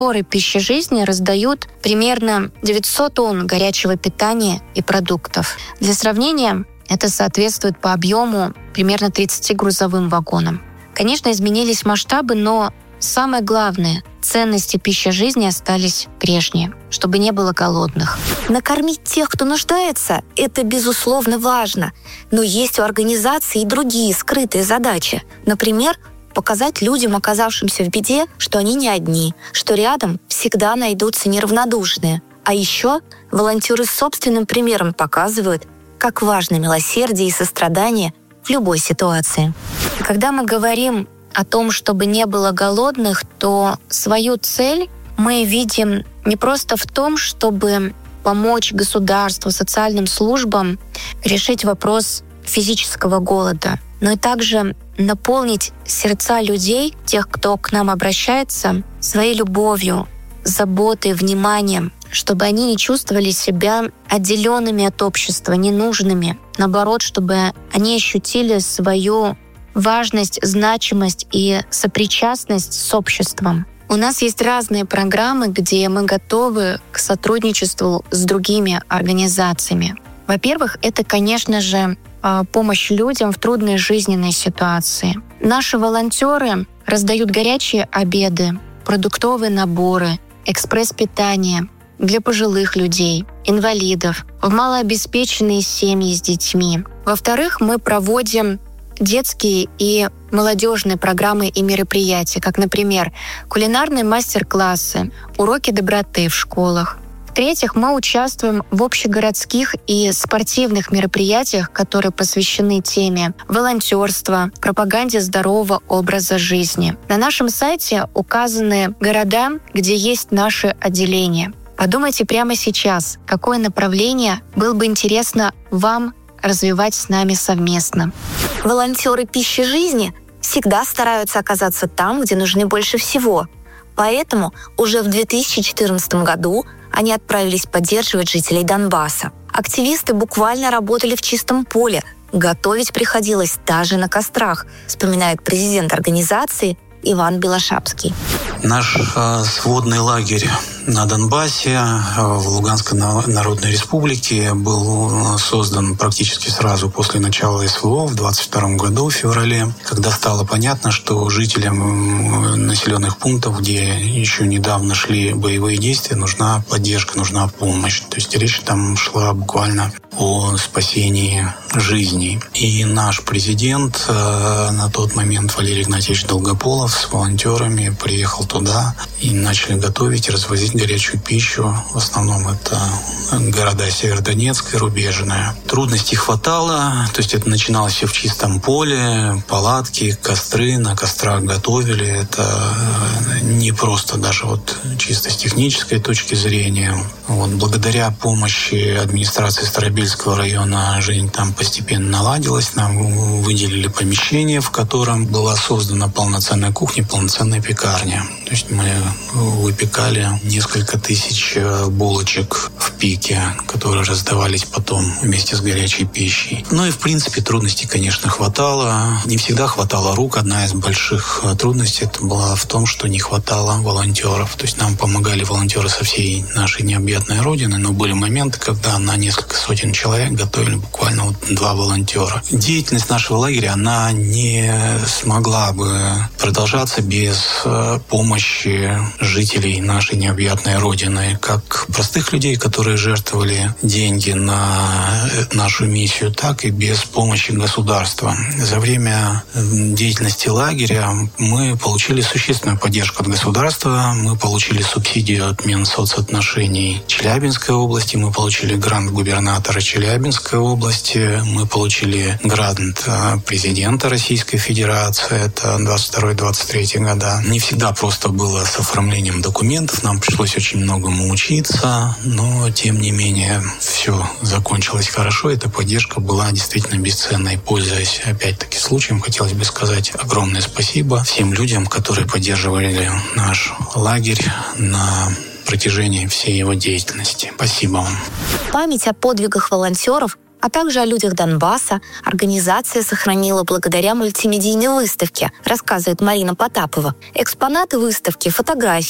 «Пища жизни» раздают примерно 900 тонн горячего питания и продуктов. Для сравнения, это соответствует по объему примерно 30 грузовым вагонам. Конечно, изменились масштабы, но самое главное — ценности «Пища жизни» остались прежние, чтобы не было голодных. Накормить тех, кто нуждается, это, безусловно, важно. Но есть у организации и другие скрытые задачи. Например, показать людям, оказавшимся в беде, что они не одни, что рядом всегда найдутся неравнодушные. А еще волонтеры собственным примером показывают, как важно милосердие и сострадание в любой ситуации. Когда мы говорим о том, чтобы не было голодных, то свою цель мы видим не просто в том, чтобы помочь государству, социальным службам решить вопрос физического голода, но и также наполнить сердца людей, тех, кто к нам обращается, своей любовью, заботой, вниманием, чтобы они не чувствовали себя отделенными от общества, ненужными. Наоборот, чтобы они ощутили свою важность, значимость и сопричастность с обществом. У нас есть разные программы, где мы готовы к сотрудничеству с другими организациями. Во-первых, это, конечно же, помощь людям в трудной жизненной ситуации. Наши волонтеры раздают горячие обеды, продуктовые наборы, экспресс-питание для пожилых людей, инвалидов, в малообеспеченные семьи с детьми. Во-вторых, мы проводим детские и молодежные программы и мероприятия, как, например, кулинарные мастер-классы, уроки доброты в школах. В-третьих, мы участвуем в общегородских и спортивных мероприятиях, которые посвящены теме волонтерства, пропаганде здорового образа жизни. На нашем сайте указаны города, где есть наши отделения. Подумайте прямо сейчас, какое направление было бы интересно вам развивать с нами совместно. Волонтеры «Пищи жизни» всегда стараются оказаться там, где нужны больше всего. Поэтому уже в 2014 году они отправились поддерживать жителей Донбасса. Активисты буквально работали в чистом поле. Готовить приходилось даже на кострах, вспоминает президент организации Иван Белошапский. Наш сводный лагерь на Донбассе в Луганской Народной Республике был создан практически сразу после начала СВО в 22 году, в феврале, когда стало понятно, что жителям населенных пунктов, где еще недавно шли боевые действия, нужна поддержка, нужна помощь. То есть речь там шла буквально о спасении жизней. И наш президент на тот момент, Валерий Игнатьевич Долгополов, с волонтерами приехал туда и начали готовить и развозить горячую пищу. В основном это города Северодонецк и Рубежная. Трудностей хватало, то есть это начиналось все в чистом поле, палатки, костры, на кострах готовили. Это не просто даже вот чисто с технической точки зрения. Вот, благодаря помощи администрации Старобельского района жизнь там постепенно наладилась. Нам выделили помещение, в котором была создана полноценная кухня, полноценная пекарня. То есть мы выпекали несколько тысяч булочек в пике, которые раздавались потом вместе с горячей пищей. Ну и в принципе трудностей, конечно, хватало. Не всегда хватало рук. Одна из больших трудностей это была в том, что не хватало волонтеров. То есть нам помогали волонтеры со всей нашей необъятной родины, но были моменты, когда на несколько сотен человек готовили буквально вот 2 волонтера. Деятельность нашего лагеря, она не смогла бы продолжаться без помощи жителей нашей необъятной родины, как простых людей, которые жертвовали деньги на нашу миссию, так и без помощи государства. За время деятельности лагеря мы получили существенную поддержку от государства, мы получили субсидию от Минсоцотношений Челябинской области, мы получили грант губернатора Челябинской области, мы получили грант президента Российской Федерации, это 22-23 года. Не всегда просто было с оформлением документов, нам пришлось очень многому учиться, но тем не менее все закончилось хорошо, эта поддержка была действительно бесценной. Пользуясь опять-таки случаем, хотелось бы сказать огромное спасибо всем людям, которые поддерживали наш лагерь на протяжении всей его деятельности. Спасибо вам. Память о подвигах волонтеров, а также о людях Донбасса организация сохранила благодаря мультимедийной выставке, рассказывает Марина Потапова. Экспонаты выставки, фотографии,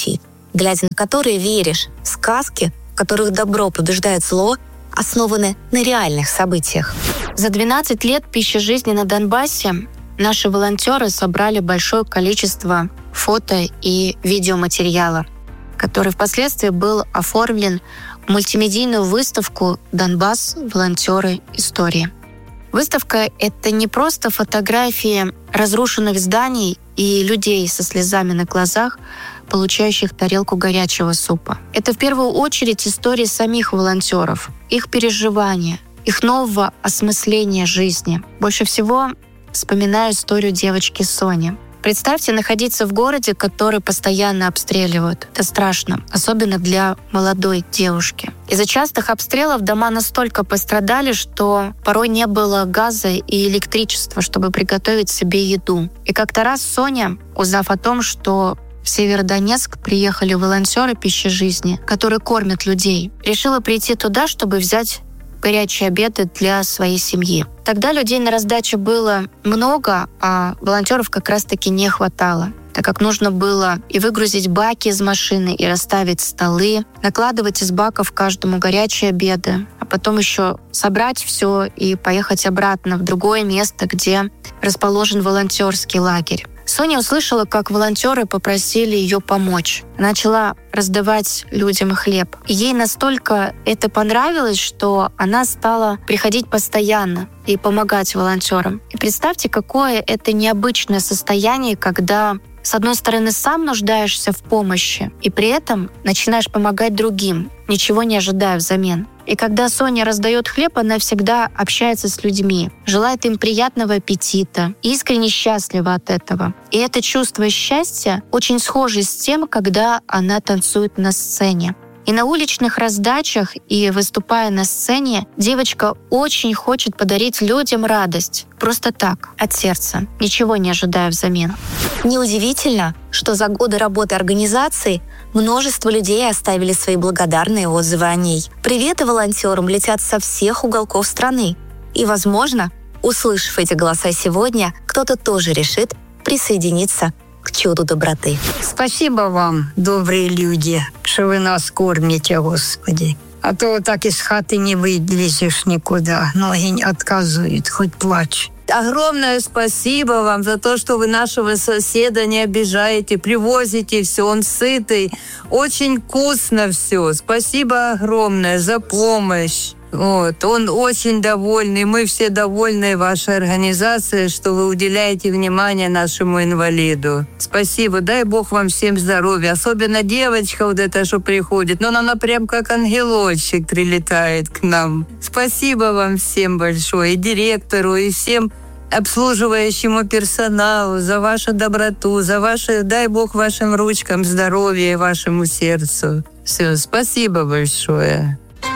глядя на которые веришь. Сказки, в которых добро побеждает зло, основаны на реальных событиях. За 12 лет «Пища жизни» на Донбассе наши волонтеры собрали большое количество фото и видеоматериала, который впоследствии был оформлен в мультимедийную выставку «Донбасс. Волонтеры. Истории». Выставка — это не просто фотографии разрушенных зданий и людей со слезами на глазах, получающих тарелку горячего супа. Это в первую очередь истории самих волонтеров, их переживания, их нового осмысления жизни. Больше всего вспоминаю историю девочки Сони. Представьте, находиться в городе, который постоянно обстреливают. Это страшно, особенно для молодой девушки. Из-за частых обстрелов дома настолько пострадали, что порой не было газа и электричества, чтобы приготовить себе еду. И как-то раз Соня, узнав о том, что в Северодонецк приехали волонтеры «Пищи жизни», которые кормят людей, решила прийти туда, чтобы взять горячие обеды для своей семьи. Тогда людей на раздаче было много, а волонтеров как раз-таки не хватало, так как нужно было и выгрузить баки из машины, и расставить столы, накладывать из баков каждому горячие обеды, а потом еще собрать все и поехать обратно в другое место, где расположен волонтерский лагерь. Соня услышала, как волонтеры попросили ее помочь. Начала раздавать людям хлеб. И ей настолько это понравилось, что она стала приходить постоянно и помогать волонтерам. И представьте, какое это необычное состояние, когда с одной стороны сам нуждаешься в помощи, и при этом начинаешь помогать другим, ничего не ожидая взамен. И когда Соня раздает хлеб, она всегда общается с людьми, желает им приятного аппетита, искренне счастлива от этого. И это чувство счастья очень схоже с тем, когда она танцует на сцене. И на уличных раздачах, и выступая на сцене, девочка очень хочет подарить людям радость. Просто так, от сердца, ничего не ожидая взамен. Неудивительно, что за годы работы организации множество людей оставили свои благодарные отзывы о ней. Приветы волонтерам летят со всех уголков страны. И, возможно, услышав эти голоса сегодня, кто-то тоже решит присоединиться к чуду доброты. Спасибо вам, добрые люди, что вы нас кормите, Господи. А то так из хаты не вылезешь никуда, ноги отказывают, хоть плачь. Огромное спасибо вам за то, что вы нашего соседа не обижаете, привозите все, он сытый, очень вкусно все. Спасибо огромное за помощь. Вот, он очень довольный, мы все довольны вашей организацией, что вы уделяете внимание нашему инвалиду. Спасибо, дай Бог вам всем здоровья, особенно девочка вот эта, что приходит, но она прям как ангелочек прилетает к нам. Спасибо вам всем большое, и директору, и всем обслуживающему персоналу за вашу доброту, за ваше, дай Бог вашим ручкам здоровья и вашему сердцу. Все, спасибо большое.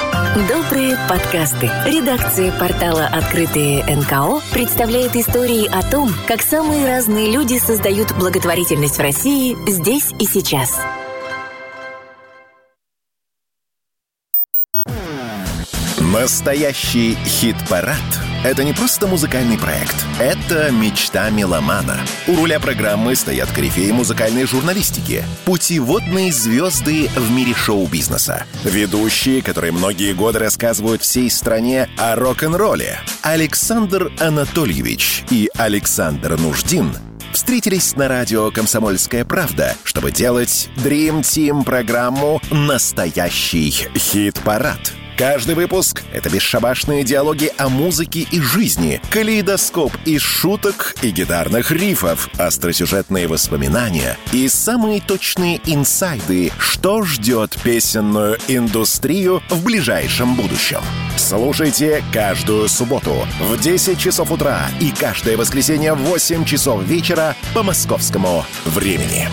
Добрые подкасты. Редакция портала «Открытые НКО» представляет истории о том, как самые разные люди создают благотворительность в России здесь и сейчас. Настоящий хит-парад – это не просто музыкальный проект. Это мечта меломана. У руля программы стоят корифеи музыкальной журналистики, путеводные звезды в мире шоу-бизнеса, ведущие, которые многие годы рассказывают всей стране о рок-н-ролле. Александр Анатольевич и Александр Нуждин встретились на радио «Комсомольская правда», чтобы делать Dream Team программу «Настоящий хит-парад». Каждый выпуск — это бесшабашные диалоги о музыке и жизни, калейдоскоп из шуток и гитарных рифов, остросюжетные воспоминания и самые точные инсайды, что ждет песенную индустрию в ближайшем будущем. Слушайте каждую субботу в 10 часов утра и каждое воскресенье в 8 часов вечера по московскому времени.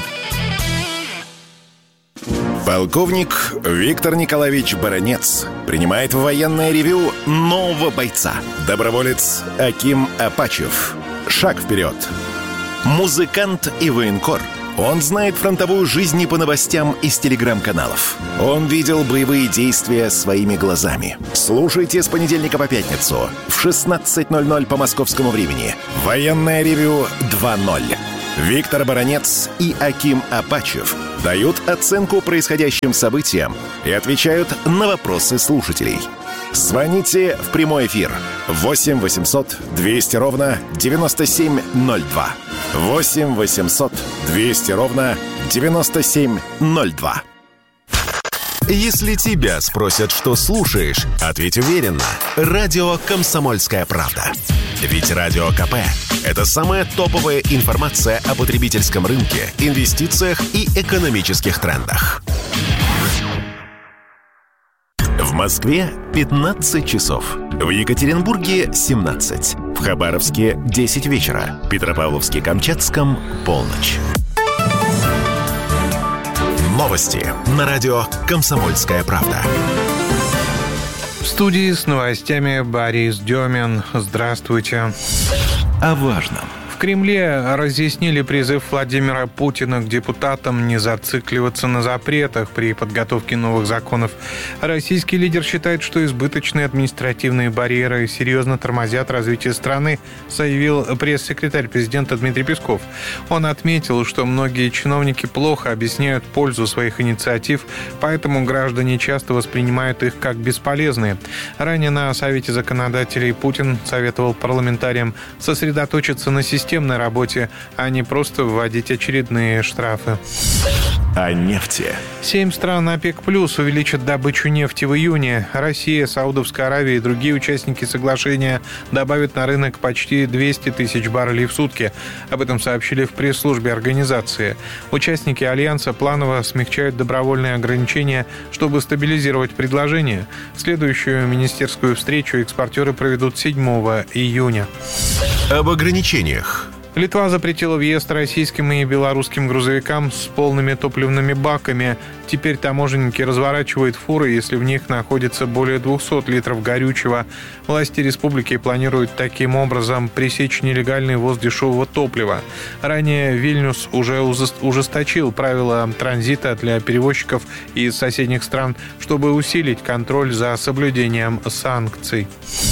Полковник Виктор Николаевич Баранец принимает в военное ревью нового бойца. Доброволец Аким Апачев. Шаг вперед. Музыкант и военкор. Он знает фронтовую жизнь не по новостям из телеграм-каналов. Он видел боевые действия своими глазами. Слушайте с понедельника по пятницу в 16:00 по московскому времени. Военное ревью 2.0. Виктор Баранец и Аким Апачев дают оценку происходящим событиям и отвечают на вопросы слушателей. Звоните в прямой эфир 8 800 200 ровно 9702. 8 800 200 ровно 9702. Если тебя спросят, что слушаешь, ответь уверенно. Радио «Комсомольская правда». Ведь Радио КП – это самая топовая информация о потребительском рынке, инвестициях и экономических трендах. В Москве 15 часов. В Екатеринбурге 17. В Хабаровске 10 вечера. В Петропавловске-Камчатском – полночь. Новости на радио «Комсомольская правда». В студии с новостями Борис Демин. Здравствуйте. О важном. В Кремле разъяснили призыв Владимира Путина к депутатам не зацикливаться на запретах при подготовке новых законов. Российский лидер считает, что избыточные административные барьеры серьезно тормозят развитие страны, заявил пресс-секретарь президента Дмитрий Песков. Он отметил, что многие чиновники плохо объясняют пользу своих инициатив, поэтому граждане часто воспринимают их как бесполезные. Ранее на Совете законодателей Путин советовал парламентариям сосредоточиться на системной работе, а не просто вводить очередные штрафы. О нефти. 7 стран ОПЕК+ увеличат добычу нефти в июне. Россия, Саудовская Аравия и другие участники соглашения добавят на рынок почти 200 тысяч баррелей в сутки. Об этом сообщили в пресс-службе организации. Участники Альянса планово смягчают добровольные ограничения, чтобы стабилизировать предложение. Следующую министерскую встречу экспортеры проведут 7 июня. Об ограничениях. Литва запретила въезд российским и белорусским грузовикам с полными топливными баками. Теперь таможенники разворачивают фуры, если в них находится более 200 литров горючего. Власти республики планируют таким образом пресечь нелегальный ввоз дешевого топлива. Ранее Вильнюс уже ужесточил правила транзита для перевозчиков из соседних стран, чтобы усилить контроль за соблюдением санкций.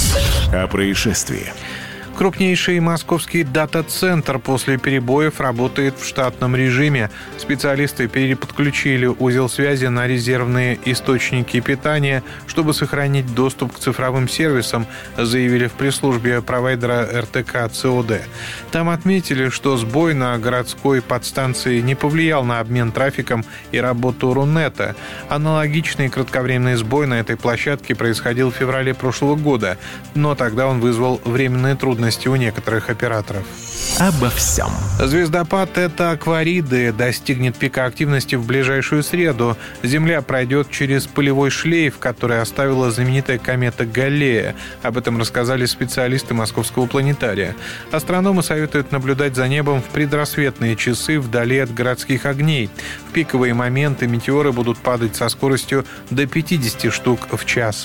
О происшествии. Крупнейший московский дата-центр после перебоев работает в штатном режиме. Специалисты переподключили узел связи на резервные источники питания, чтобы сохранить доступ к цифровым сервисам, заявили в пресс-службе провайдера РТК ЦОД. Там отметили, что сбой на городской подстанции не повлиял на обмен трафиком и работу Рунета. Аналогичный кратковременный сбой на этой площадке происходил в феврале прошлого года, но тогда он вызвал временные трудности у некоторых операторов. Обо всем. Звездопад «Это Аквариды» достигнет пика активности в ближайшую среду. Земля пройдет через пылевой шлейф, который оставила знаменитая комета Галлея. Об этом рассказали специалисты Московского планетария. Астрономы советуют наблюдать за небом в предрассветные часы вдали от городских огней. В пиковые моменты метеоры будут падать со скоростью до 50 штук в час.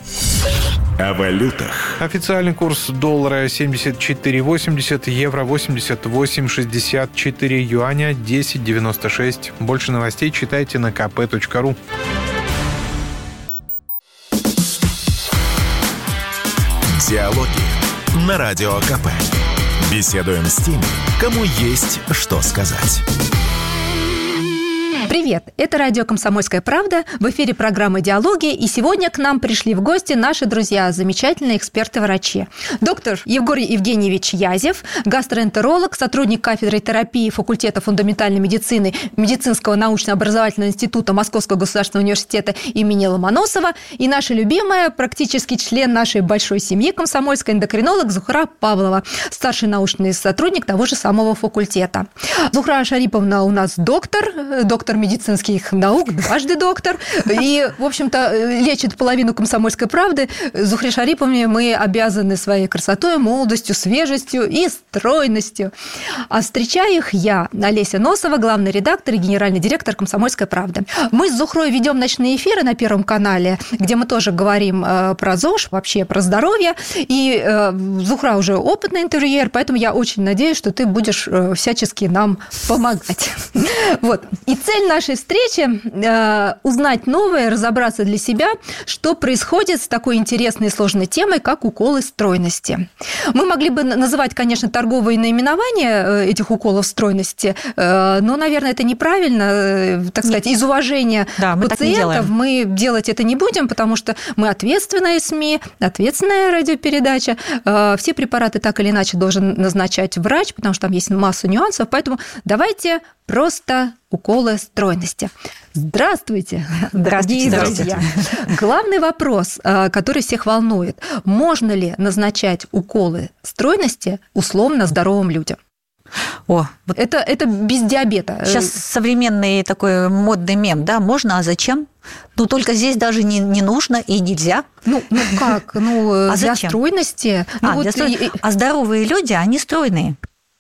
О валютах. Официальный курс доллара 74,80, евро 88,64, юаня 10,96. Больше новостей читайте на kp.ru. Диалоги на Радио КП. Беседуем с теми, кому есть что сказать. Привет! Это радио «Комсомольская правда», в эфире программы «Диалоги», и сегодня к нам пришли в гости наши друзья, замечательные эксперты-врачи. Доктор Егорий Евгеньевич Язев, гастроэнтеролог, сотрудник кафедры терапии факультета фундаментальной медицины Медицинского научно-образовательного института Московского государственного университета имени Ломоносова, и наша любимая, практически член нашей большой семьи комсомольской, эндокринолог Зухра Павлова, старший научный сотрудник того же самого факультета. Зухра Шариповна у нас доктор медицинских наук, дважды доктор, и, в общем-то, лечит половину «Комсомольской правды». Зухре Шариповне мы обязаны своей красотой, молодостью, свежестью и стройностью. А встречаю их я, Олеся Носова, главный редактор и генеральный директор «Комсомольской правды». Мы с Зухрой ведем ночные эфиры на Первом канале, где мы тоже говорим про ЗОЖ, вообще про здоровье. И Зухра уже опытный интервьюер, поэтому я очень надеюсь, что ты будешь всячески нам помогать. Вот. И цель нашей встрече узнать новое, разобраться для себя, что происходит с такой интересной и сложной темой, как уколы стройности. Мы могли бы называть, конечно, торговые наименования этих уколов стройности, но, наверное, это неправильно, так сказать, из уважения пациентов мы делать это не будем, потому что мы ответственные СМИ, ответственная радиопередача. Все препараты так или иначе должен назначать врач, потому что там есть масса нюансов, поэтому давайте просто уколы стройности. Здравствуйте, дорогие друзья. Главный вопрос, который всех волнует. Можно ли назначать уколы стройности условно здоровым людям? Это без диабета. Сейчас современный такой модный мем, да, можно, а зачем? Ну, только здесь даже не нужно и нельзя. Ну как? Для зачем? Стройности. А здоровые люди, они стройные.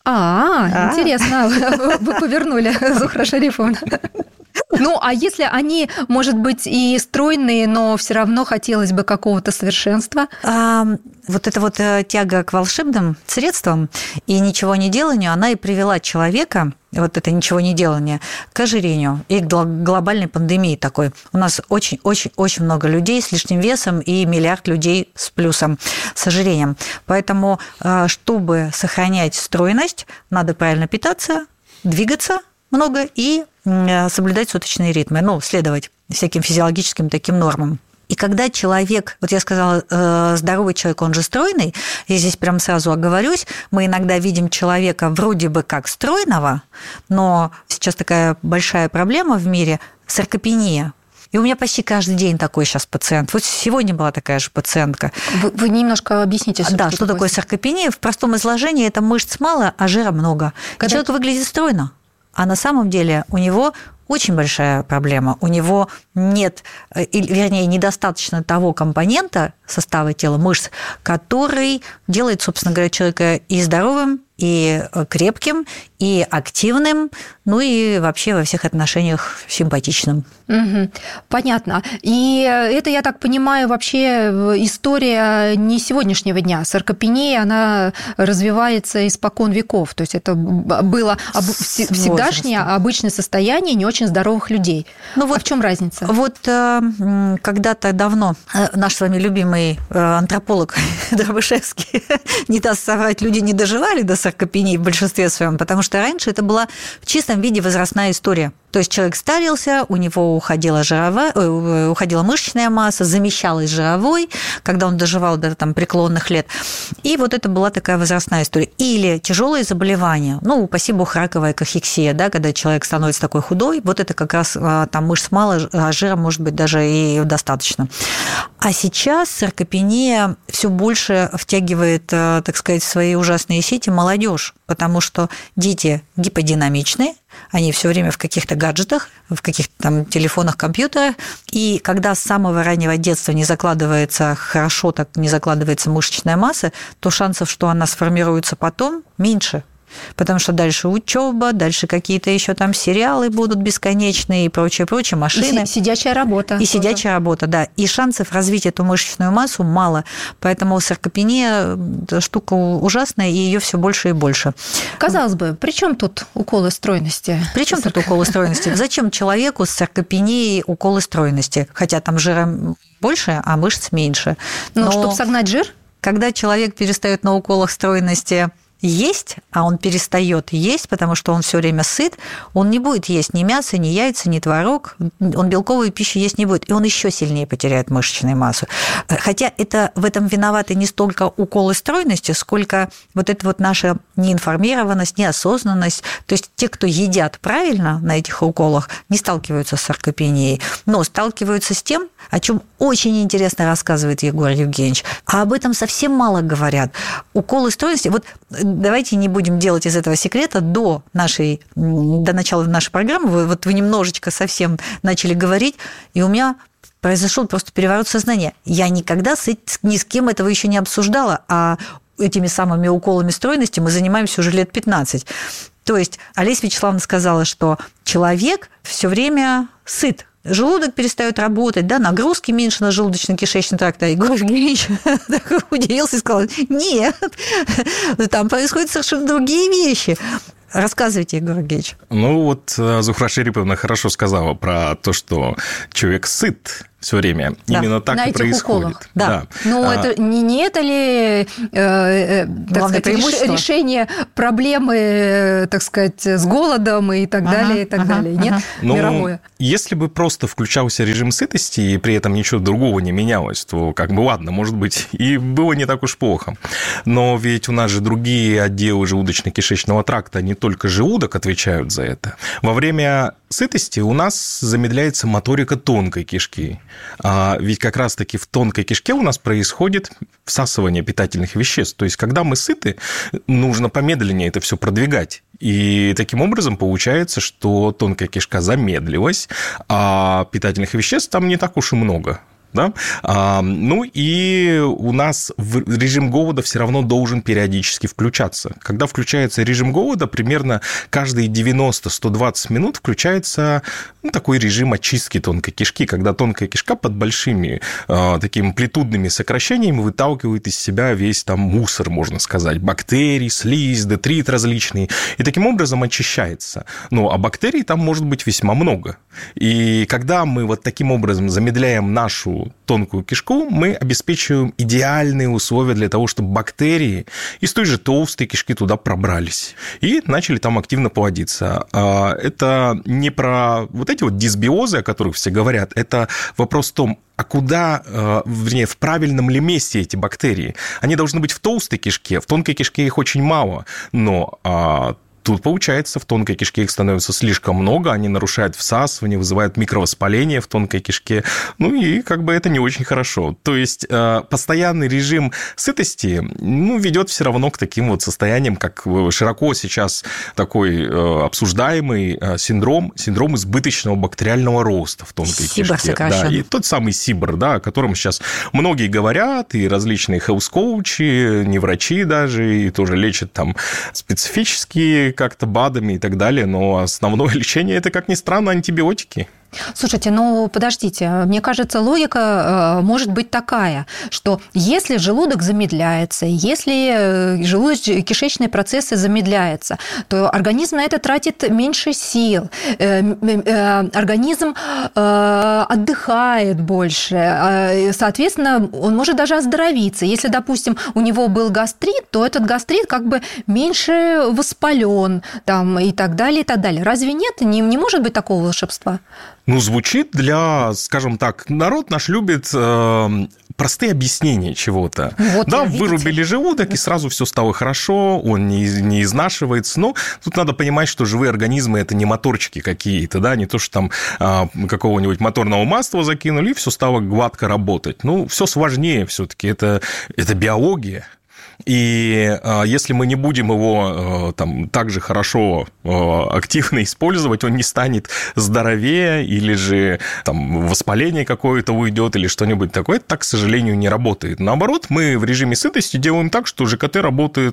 Интересно, вы повернули, Зухра Шарифовна. Ну, а если они, может быть, и стройные, но все равно хотелось бы какого-то совершенства? Вот эта вот тяга к волшебным средствам и ничего не деланию, она и привела человека, вот это ничего не делание, к ожирению и к глобальной пандемии такой. У нас очень-очень-очень много людей с лишним весом и миллиард людей с плюсом, с ожирением. Поэтому, чтобы сохранять стройность, надо правильно питаться, двигаться много и соблюдать суточные ритмы, следовать всяким физиологическим таким нормам. И когда человек, вот я сказала, здоровый человек, он же стройный, я здесь прям сразу оговорюсь, мы иногда видим человека вроде бы как стройного, но сейчас такая большая проблема в мире – саркопения. И у меня почти каждый день такой сейчас пациент. Вот сегодня была такая же пациентка. Вы немножко объясните. Да, что такое саркопения? В простом изложении это мышц мало, а жира много. Человек выглядит стройно, а на самом деле у него очень большая проблема. У него нет, вернее, недостаточно того компонента состава тела мышц, который делает, собственно говоря, человека и здоровым, и крепким, и активным, ну и вообще во всех отношениях симпатичным. Угу. Понятно. И это, я так понимаю, вообще история не сегодняшнего дня. Саркопения, она развивается испокон веков. То есть это было всегдашнее обычное состояние не очень здоровых людей. А в чем разница? Вот когда-то давно наш с вами любимый антрополог Дробышевский, не даст соврать, люди не доживали до саркопении в большинстве своем, потому что раньше это была в чистом виде возрастная история. То есть человек старился, у него уходила мышечная масса, замещалась жировой, когда он доживал до преклонных лет. И вот это была такая возрастная история. Или тяжелые заболевания, упаси бог, раковая кахексия, да, когда человек становится такой худой, вот это как раз там мышц мало, а жира может быть даже и достаточно. А сейчас саркопения все больше втягивает, так сказать, в свои ужасные сети молодежь, потому что дети гиподинамичные, они все время в каких-то гаджетах, в каких-то телефонах, компьютерах, и когда с самого раннего детства не закладывается хорошо, так не закладывается мышечная масса, то шансов, что она сформируется потом, меньше. Потому что дальше учеба, дальше какие-то еще сериалы будут бесконечные и прочее, машины. И сидячая работа. И сидячая работа, да. И шансов развить эту мышечную массу мало. Поэтому саркопения – штука ужасная, и ее все больше и больше. Казалось бы, при чем тут уколы стройности? При чем тут уколы стройности? Зачем человеку с саркопенией уколы стройности? Хотя там жира больше, а мышц меньше. Но чтобы согнать жир? Когда человек перестает на уколах стройности есть, а он перестает есть, потому что он все время сыт, он не будет есть ни мясо, ни яйца, ни творог, он белковую пищу есть не будет, и он еще сильнее потеряет мышечную массу. Хотя в этом виноваты не столько уколы стройности, сколько вот эта вот наша неинформированность, неосознанность. То есть те, кто едят правильно на этих уколах, не сталкиваются с саркопенией, но сталкиваются с тем, о чем очень интересно рассказывает Егор Евгеньевич, а об этом совсем мало говорят. Уколы стройности, вот давайте не будем делать из этого секрета до начала нашей программы. Вы немножечко совсем начали говорить, и у меня произошел просто переворот сознания. Я никогда ни с кем этого еще не обсуждала, а этими самыми уколами стройности мы занимаемся уже лет 15. То есть Олеся Вячеславовна сказала, что человек все время сыт. Желудок перестает работать, да, нагрузки меньше на желудочно-кишечный тракт. А Егор Евгеньевич удивился и сказал: нет, там происходят совершенно другие вещи. Рассказывайте, Егор Геевич. Ну, вот Зухра Шериповна хорошо сказала про то, что человек сыт все время. Да. Именно так и происходит. Уколах. Да. Ну, это не это ли, так сказать, решение проблемы, так сказать, с голодом и так далее, и так далее? Нет? Мировое. Если бы просто включался режим сытости и при этом ничего другого не менялось, то как бы ладно, может быть, и было не так уж плохо. Но ведь у нас же другие отделы желудочно-кишечного тракта, не только желудок отвечают за это. Во время сытости у нас замедляется моторика тонкой кишки. Ведь как раз-таки в тонкой кишке у нас происходит всасывание питательных веществ. То есть, когда мы сыты, нужно помедленнее это все продвигать. И таким образом получается, что тонкая кишка замедлилась, а питательных веществ там не так уж и много. Да? Ну и у нас режим голода все равно должен периодически включаться. Когда включается режим голода, примерно каждые 90-120 минут включается такой режим очистки тонкой кишки, когда тонкая кишка под большими такими амплитудными сокращениями выталкивает из себя весь там мусор, можно сказать, бактерии, слизь, детрит различный, и таким образом очищается. Ну, а бактерий там может быть весьма много. И когда мы вот таким образом замедляем нашу тонкую кишку, мы обеспечиваем идеальные условия для того, чтобы бактерии из той же толстой кишки туда пробрались и начали там активно плодиться. Это не про вот эти вот дисбиозы, о которых все говорят, это вопрос в том, а куда, вернее, в правильном ли месте эти бактерии? Они должны быть в толстой кишке, в тонкой кишке их очень мало, но тут, получается, в тонкой кишке их становится слишком много, они нарушают всасывание, вызывают микровоспаление в тонкой кишке, ну и как бы это не очень хорошо. То есть постоянный режим сытости, ведет все равно к таким вот состояниям, как широко сейчас такой обсуждаемый синдром избыточного бактериального роста в тонкой кишке. Да, и тот самый СИБР, да, о котором сейчас многие говорят, и различные хелс-коучи, не врачи даже, и тоже лечат там специфические как-то БАДами и так далее, но основное лечение – это, как ни странно, антибиотики. Слушайте, подождите, мне кажется, логика может быть такая, что если желудок замедляется, если желудочно-кишечные процессы замедляются, то организм на это тратит меньше сил, организм отдыхает больше, соответственно, он может даже оздоровиться. Если, допустим, у него был гастрит, то этот гастрит как бы меньше воспален там, и так далее, и так далее. Разве нет? Не может быть такого волшебства? Звучит скажем так, народ наш любит простые объяснения чего-то. Вырубили желудок, и сразу все стало хорошо, он не изнашивается. Но тут надо понимать, что живые организмы – это не моторчики какие-то, да, не то, что там какого-нибудь моторного масла закинули, и все стало гладко работать. Все сложнее все-таки, это биология. И если мы не будем его так же хорошо, активно использовать, он не станет здоровее, или же воспаление какое-то уйдет, или что-нибудь такое. Это так, к сожалению, не работает. Наоборот, мы в режиме сытости делаем так, что ЖКТ работает,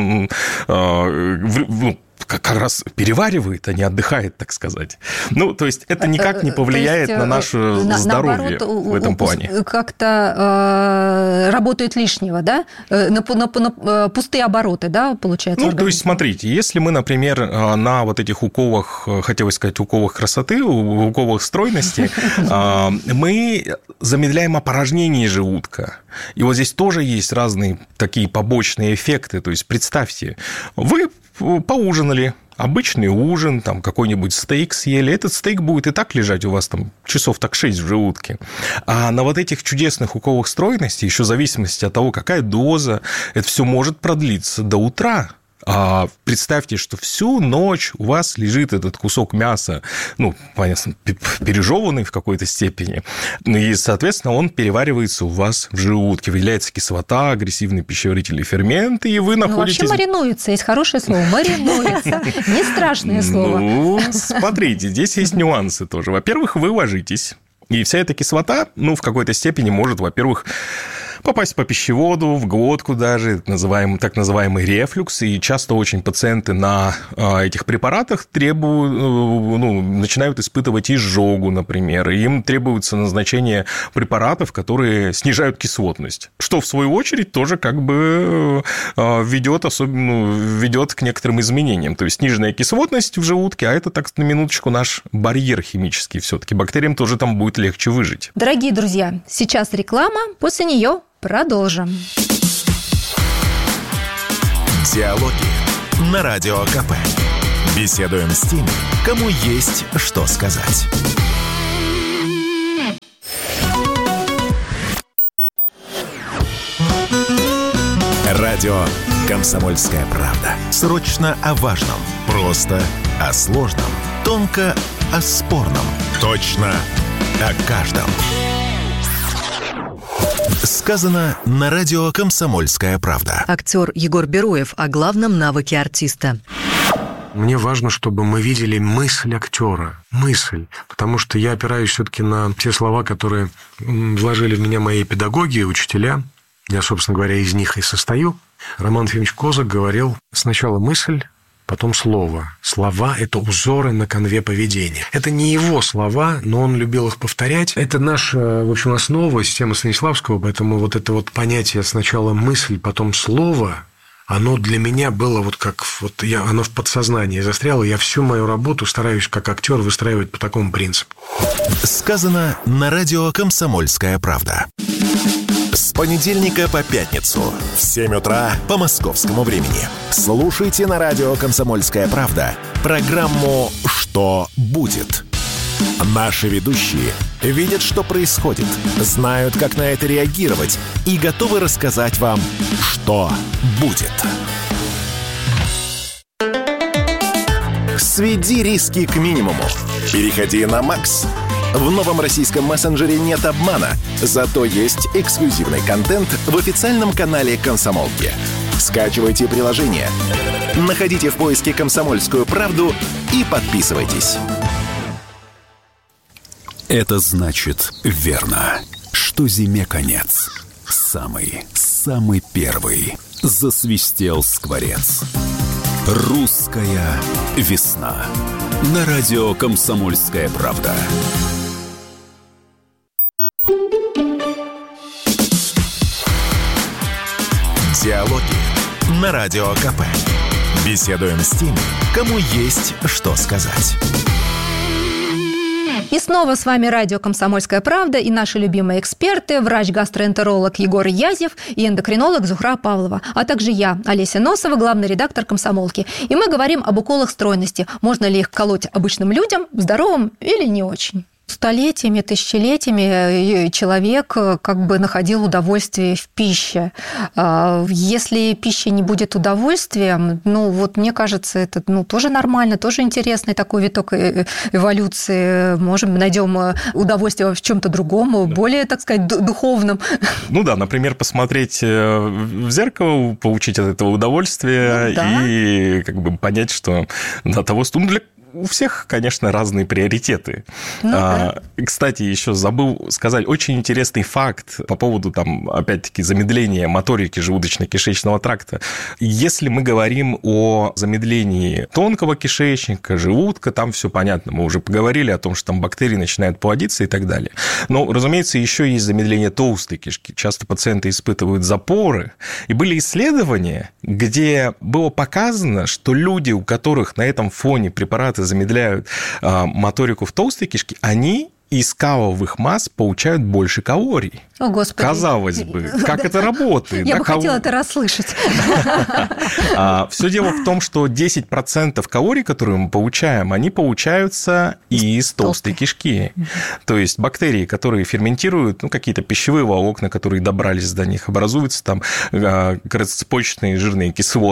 как раз переваривает, а не отдыхает, так сказать. То есть это никак не повлияет на наше здоровье в этом плане. Как-то работает лишнего, да? На пустые обороты, да, получается? То есть, смотрите, если мы, например, на вот этих уколах, хотелось сказать, уколах красоты, уколах стройности, мы замедляем опорожнение желудка. И вот здесь тоже есть разные такие побочные эффекты. То есть, представьте, вы поужинали, обычный ужин, какой-нибудь стейк съели, этот стейк будет и так лежать у вас часов 6 в желудке. А на вот этих чудесных уколах стройности, еще в зависимости от того, какая доза, это все может продлиться до утра. А представьте, что всю ночь у вас лежит этот кусок мяса, понятно, пережеванный в какой-то степени, и, соответственно, он переваривается у вас в желудке, выделяется кислота, агрессивные пищеварительные ферменты, и вы находитесь... Вообще маринуется, есть хорошее слово, маринуется, не страшное слово. Смотрите, здесь есть нюансы тоже. Во-первых, вы ложитесь, и вся эта кислота, в какой-то степени может, во-первых, попасть по пищеводу, в глотку даже, так называемый рефлюкс, и часто очень пациенты на этих препаратах начинают испытывать изжогу, например, и им требуется назначение препаратов, которые снижают кислотность, что, в свою очередь, тоже как бы ведет к некоторым изменениям. То есть сниженная кислотность в желудке, а это, так на минуточку, наш барьер химический все-таки. Бактериям тоже там будет легче выжить. Дорогие друзья, сейчас реклама, после нее продолжим. Диалоги на Радио КП. Беседуем с теми, кому есть что сказать. Радио «Комсомольская правда». Срочно о важном, просто о сложном, тонко о спорном, точно о каждом. Сказано на радио «Комсомольская правда». Актер Егор Бероев о главном навыке артиста. Мне важно, чтобы мы видели мысль актера, мысль, потому что я опираюсь все-таки на те слова, которые вложили в меня мои педагоги, учителя. Я, собственно говоря, из них и состою. Роман Ефимович Козак говорил: сначала мысль, потом слово. Слова – это узоры на конве поведения. Это не его слова, но он любил их повторять. Это наша, в общем, основа, система Станиславского, поэтому вот это вот понятие сначала мысль, потом слово, оно для меня было оно в подсознании застряло. Я всю мою работу стараюсь как актер выстраивать по такому принципу. Сказано на радио «Комсомольская правда». С понедельника по пятницу в 7 утра по московскому времени. Слушайте на радио «Комсомольская правда» программу «Что будет?». Наши ведущие видят, что происходит, знают, как на это реагировать и готовы рассказать вам, что будет. Сведи риски к минимуму. Переходи на Макс. В новом российском мессенджере нет обмана, зато есть эксклюзивный контент в официальном канале «Комсомолки». Скачивайте приложение, находите в поиске «Комсомольскую правду» и подписывайтесь. Это значит верно, что зиме конец. Самый первый засвистел скворец. Русская весна. На радио «Комсомольская правда». Диалоги на Радио КП. Беседуем с теми, кому есть что сказать. И снова с вами радио «Комсомольская правда» и наши любимые эксперты, врач-гастроэнтеролог Егор Язев и эндокринолог Зухра Павлова, а также я, Олеся Носова, главный редактор «Комсомолки». И мы говорим об уколах стройности. Можно ли их колоть обычным людям, здоровым или не очень? Столетиями, тысячелетиями человек как бы находил удовольствие в пище. Если пища не будет удовольствием, мне кажется, это тоже нормально, тоже интересный такой виток эволюции. Найдем удовольствие в чем-то другом, более, так сказать, духовном. Например, посмотреть в зеркало, получить от этого удовольствие и как бы понять, что до того у всех, конечно, разные приоритеты. Кстати, еще забыл сказать очень интересный факт по поводу, опять-таки, замедления моторики желудочно-кишечного тракта. Если мы говорим о замедлении тонкого кишечника, желудка, там все понятно. Мы уже поговорили о том, что там бактерии начинают плодиться и так далее. Но, разумеется, еще есть замедление толстой кишки. Часто пациенты испытывают запоры. И были исследования, где было показано, что люди, у которых на этом фоне препараты замедляют моторику в толстой кишке, они из каловых масс получают больше калорий. О, Господи. Казалось бы, как это работает? Я бы хотела это расслышать. Все дело в том, что 10% калорий, которые мы получаем, они получаются из толстой кишки. То есть бактерии, которые ферментируют какие-то пищевые волокна, которые добрались до них, образуются там короткоцепочечные жирные кислоты,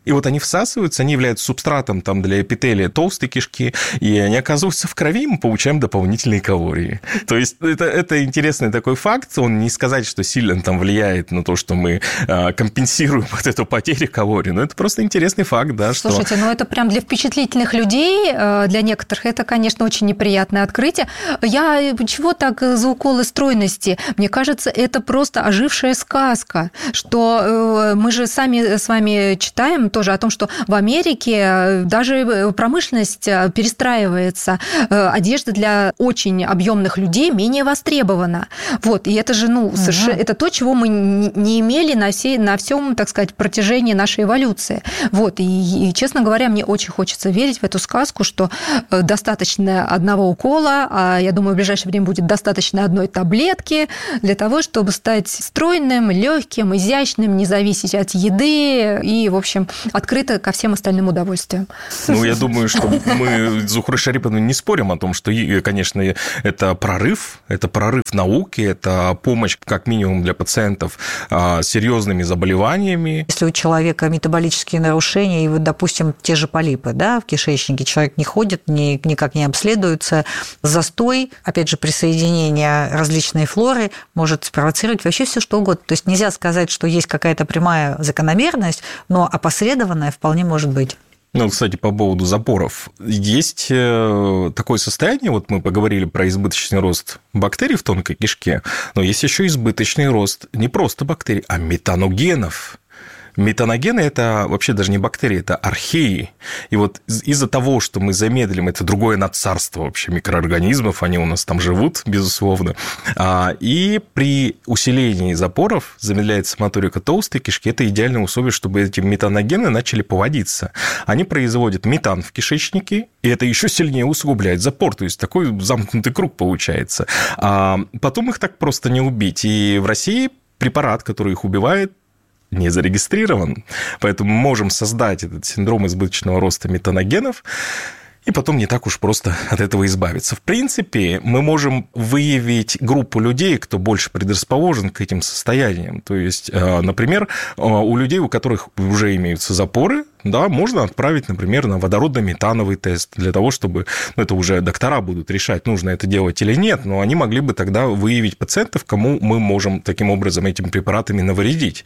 И вот они всасываются, они являются субстратом там, для эпителия толстой кишки, и они оказываются в крови, и мы получаем дополнительные калории. То есть это интересный такой факт, он не сказать, что сильно там влияет на то, что мы компенсируем вот эту потерю калорий, но это просто интересный факт, да. Слушайте, ну это прям для впечатлительных людей, для некоторых это, конечно, очень неприятное открытие. Я чего так за уколы стройности? Мне кажется, это просто ожившая сказка, что мы же сами с вами читаем тоже о том, что в Америке даже промышленность перестраивается, одежда для очень объемных людей менее востребована. Вот, и это же, совершенно, это то, чего мы не имели на всем, так сказать, протяжении нашей эволюции. Вот, и, честно говоря, мне очень хочется верить в эту сказку, что достаточно одного укола, а я думаю, в ближайшее время будет достаточно одной таблетки для того, чтобы стать стройным, легким, изящным, не зависеть от еды и, в общем, открыто ко всем остальным удовольствиям. Я думаю, что мы с Зухрой Шариповной не спорим о том, что, конечно, это прорыв науки, это помощь, как минимум, для пациентов с серьезными заболеваниями. Если у человека метаболические нарушения, и вот, допустим, те же полипы, да, в кишечнике, человек не ходит, никак не обследуется, застой, опять же, присоединение различной флоры может спровоцировать вообще все что угодно. То есть нельзя сказать, что есть какая-то прямая закономерность, но опосредованная вполне может быть. Кстати, по поводу запоров. Есть такое состояние, вот мы поговорили про избыточный рост бактерий в тонкой кишке, но есть еще избыточный рост не просто бактерий, а метаногенов. Метаногены – это вообще даже не бактерии, это археи. И вот из-за того, что мы замедлим, это другое надцарство вообще микроорганизмов, они у нас там живут, безусловно. И при усилении запоров замедляется моторика толстой кишки. Это идеальное условие, чтобы эти метаногены начали поводиться. Они производят метан в кишечнике, и это еще сильнее усугубляет запор. То есть такой замкнутый круг получается. Потом их так просто не убить. И в России препарат, который их убивает, не зарегистрирован. Поэтому мы можем создать этот синдром избыточного роста метаногенов, и потом не так уж просто от этого избавиться. В принципе, мы можем выявить группу людей, кто больше предрасположен к этим состояниям. То есть, например, у людей, у которых уже имеются запоры, да, можно отправить, например, на водородно-метановый тест для того, чтобы, это уже доктора будут решать, нужно это делать или нет, но они могли бы тогда выявить пациентов, кому мы можем таким образом этими препаратами навредить.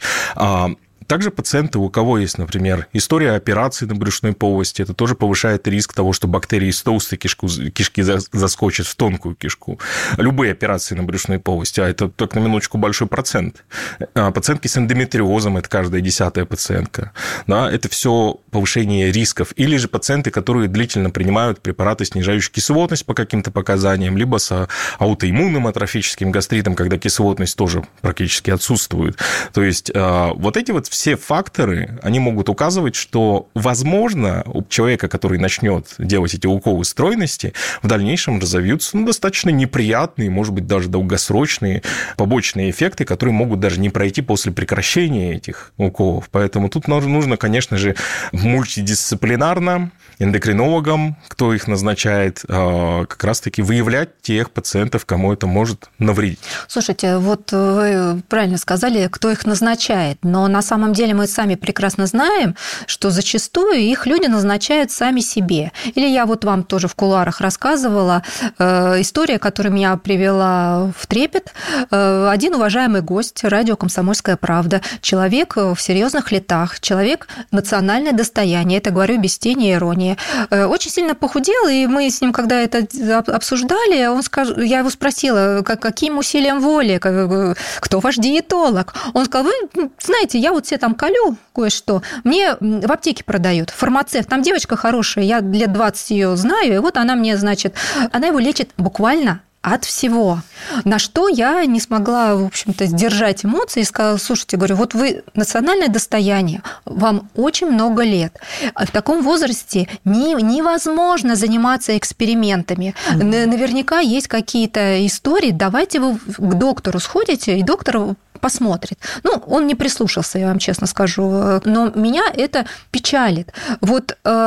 Также пациенты, у кого есть, например, история операций на брюшной полости, это тоже повышает риск того, что бактерии из толстой кишки заскочат в тонкую кишку. Любые операции на брюшной полости, а это так на минуточку большой процент. Пациентки с эндометриозом, это каждая 10-я пациентка. Да, это все повышение рисков. Или же пациенты, которые длительно принимают препараты, снижающие кислотность по каким-то показаниям, либо с аутоиммунным атрофическим гастритом, когда кислотность тоже практически отсутствует. То есть вот эти вот все факторы, они могут указывать, что, возможно, у человека, который начнет делать эти уколы стройности, в дальнейшем разовьются достаточно неприятные, может быть, даже долгосрочные побочные эффекты, которые могут даже не пройти после прекращения этих уколов. Поэтому тут нужно, конечно же, мультидисциплинарно, эндокринологам, кто их назначает, как раз-таки выявлять тех пациентов, кому это может навредить. Слушайте, вот вы правильно сказали, кто их назначает, но на самом деле мы сами прекрасно знаем, что зачастую их люди назначают сами себе. Или я вот вам тоже в кулуарах рассказывала история, которая меня привела в трепет. Один уважаемый гость радио «Комсомольская правда», человек в серьезных летах, человек национальное достояние, это говорю без тени иронии, очень сильно похудел, и мы с ним, когда это обсуждали, я его спросила, каким усилием воли, кто ваш диетолог? Он сказал, вы знаете, я вот себе там колю кое-что, мне в аптеке продают, фармацевт, там девочка хорошая, я лет 20 ее знаю, и вот она мне, значит, она его лечит буквально от всего. На что я не смогла, в общем-то, сдержать эмоции и сказала, слушайте, говорю, вот вы национальное достояние, вам очень много лет. В таком возрасте невозможно заниматься экспериментами. Наверняка есть какие-то истории, давайте вы к доктору сходите, и доктор посмотрит. Он не прислушался, я вам честно скажу, но меня это печалит. Вот